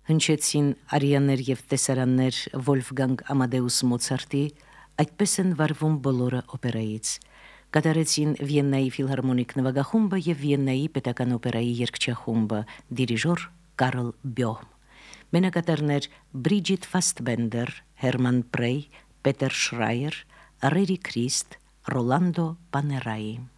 Հնչեցին արիաներ և տեսարաններ Վոլֆգանգ Ամադեուս Մոցարտի, այդպես են վարվում բոլորը օպերայից։ Կատարեցին Վիեննայի ֆիլհարմոնիկ նվագախումբը և Վիեննայի պետական օպերայի երգչախումբը, դիրիժոր Կարլ Բյոհմ։ Մենակատարներ Բրիջիտ Ֆաստբենդեր, Հերման Պրեյ, Պետեր Շրայեր, Ռերի Քրիստ, Ռոլանդո Պաներայի։